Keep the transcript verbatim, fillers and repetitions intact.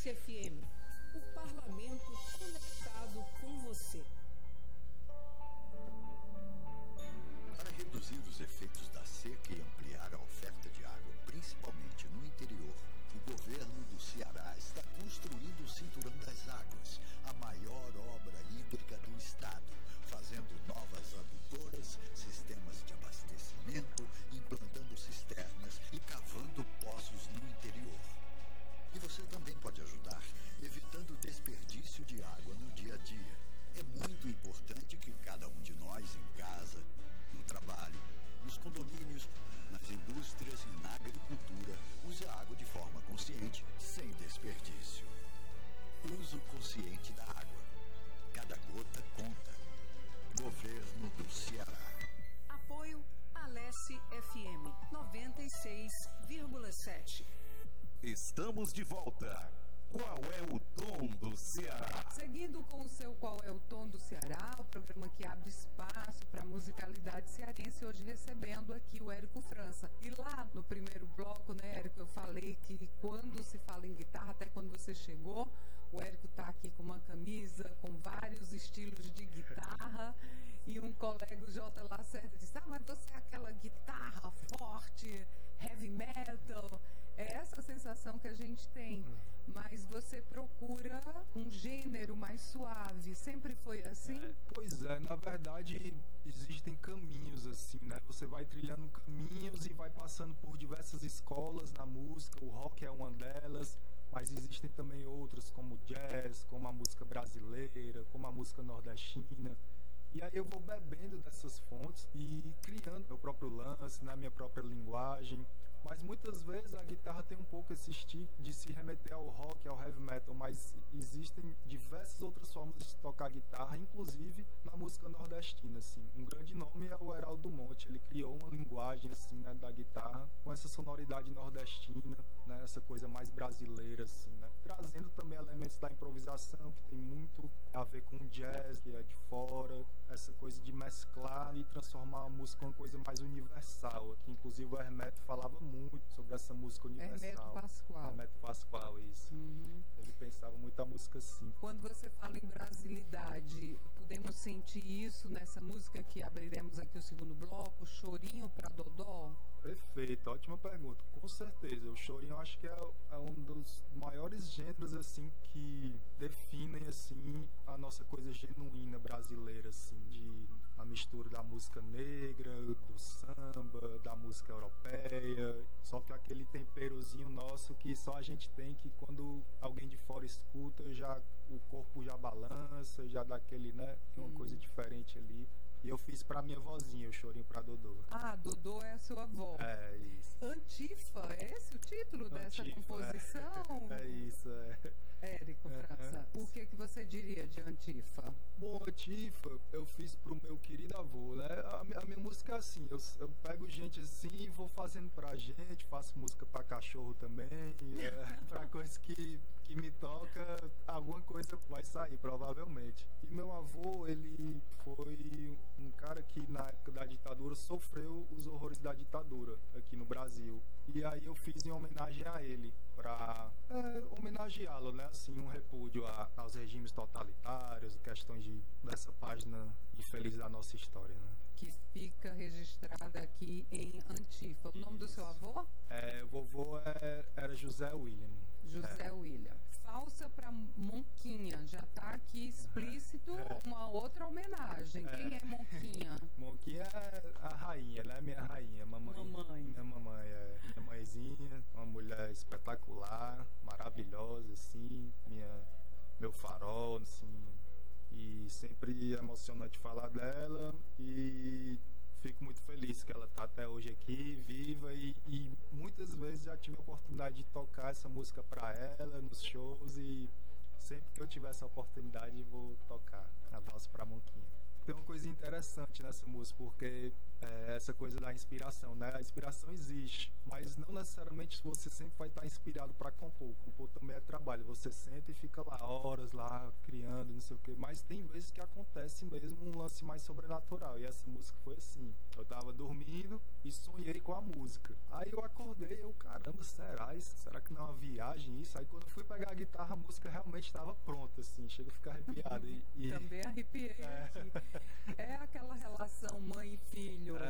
F M, o parlamento conectado com você. Para reduzir os efeitos da seca e ampliar a oferta de água, principalmente no interior, o governo do Ceará está construindo o Cinturão das Águas, a maior obra hídrica do estado, fazendo novas adutoras, sistemas de abastecimento, implantando cisternas e cavando poços no interior. E você também pode ajudar, evitando desperdício de água no dia a dia. É muito importante que cada um de nós em casa, no trabalho, nos condomínios, nas indústrias e na agricultura, use a água de forma consciente, sem desperdício. Uso consciente da água. Cada gota conta. Governo do Ceará. Apoio Alesse F M noventa e seis vírgula sete. Estamos de volta. Qual é o tom do Ceará? Seguindo com o seu Qual é o Tom do Ceará, o programa que abre espaço para a musicalidade cearense, hoje recebendo aqui o Érico França. E lá no primeiro bloco, né, Érico, eu falei que quando se fala em guitarra, até quando você chegou, o Érico está aqui com uma camisa com vários estilos de guitarra e um colega, o J. Lacerda, disse, ah, mas você é aquela guitarra forte, heavy metal. É essa sensação que a gente tem, mas você procura um gênero mais suave, sempre foi assim? É, pois é, na verdade existem caminhos assim, né? Você vai trilhando caminhos e vai passando por diversas escolas na música, o rock é uma delas, mas existem também outras como o jazz, como a música brasileira, como a música nordestina. E aí eu vou bebendo dessas fontes e criando meu próprio lance, na minha própria linguagem. Mas muitas vezes a guitarra tem um pouco esse estilo de se remeter ao rock, ao heavy metal, mas existem diversas outras formas de tocar guitarra, inclusive na música nordestina, assim. Um grande nome é o Heraldo Monte, ele criou uma linguagem, assim, né, da guitarra com essa sonoridade nordestina, né, essa coisa mais brasileira, assim, né, trazendo também elementos da improvisação, que tem muito a ver com o jazz, que é de fora, essa coisa de mesclar e transformar a música em uma coisa mais universal, que inclusive o Hermeto falava muito sobre essa música universal. Hermeto Pascoal. Hermeto Pascoal, isso. Uhum. Ele pensava muito a música assim. Quando você fala em brasilidade, podemos sentir isso nessa música que abriremos aqui o segundo bloco, Chorinho pra Dodó? Perfeito, ótima pergunta. Com certeza, o chorinho eu acho que é, é um dos maiores gêneros assim que definem assim a nossa coisa genuína brasileira, assim, de a mistura da música negra, do samba, da música europeia, só que aquele temperozinho nosso que só a gente tem, que quando alguém de fora escuta, já o corpo já balança, já dá aquele, né, uma hum. coisa diferente ali. E eu fiz pra minha vozinha, o Chorinho pra Dodô. Ah, Dodô é a sua avó. É, isso. Antifa, é esse o título Antifa, dessa composição? É, é isso, é. Érico França, é, é. O que, que você diria de Antifa? Bom, Antifa eu fiz pro meu querido avô, né? A minha, a minha música é assim, eu, eu pego gente assim e vou fazendo pra gente, faço música pra cachorro também, é, pra coisa que, que me toca, alguma coisa vai sair, provavelmente. E meu avô, ele foi um cara que na época da ditadura sofreu os horrores da ditadura aqui no Brasil. E aí eu fiz em homenagem a ele, pra é, homenageá-lo, né? Assim, um repúdio a, aos regimes totalitários, questões de, dessa página infeliz da nossa história, né? Que fica registrada aqui em Antifa. O Isso. nome do seu avô? É, o vovô é, era José William. José é. William. Falsa pra Monquinha, já tá aqui explícito é. uma outra homenagem. É. Quem é Monquinha? Monquinha é a rainha, ela é minha rainha, mamãe. Mamãe. Minha mamãe, é minha mãezinha, uma mulher espetacular, maravilhosa, assim, minha, meu farol, assim, e sempre emocionante falar dela, e fico muito feliz que ela está até hoje aqui, viva, e, e muitas vezes já tive a oportunidade de tocar essa música para ela nos shows, e sempre que eu tiver essa oportunidade vou tocar a voz para Monquinha. Tem uma coisa interessante nessa música, porque é essa coisa da inspiração, né? A inspiração existe, mas não necessariamente você sempre vai estar inspirado para compor. Compor também é trabalho, você senta e fica lá horas lá criando, não sei o que, mas tem vezes que acontece mesmo um lance mais sobrenatural, e essa música foi assim. Eu tava dormindo e sonhei com a música. Aí eu acordei, eu, caramba, será isso? Será que não é uma viagem, isso. Aí quando eu fui pegar a guitarra, a música realmente estava pronta, assim. Chega a ficar arrepiado. E, e... Também arrepiei. É. É aquela relação mãe e filho, É,